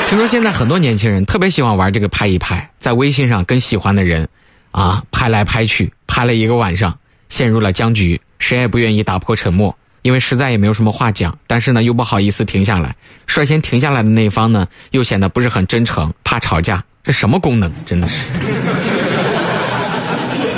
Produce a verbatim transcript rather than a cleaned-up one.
听说现在很多年轻人特别喜欢玩这个拍一拍，在微信上跟喜欢的人啊拍来拍去，拍了一个晚上，陷入了僵局，谁也不愿意打破沉默，因为实在也没有什么话讲，但是呢又不好意思停下来，率先停下来的那一方呢又显得不是很真诚，怕吵架，这什么功能真的是。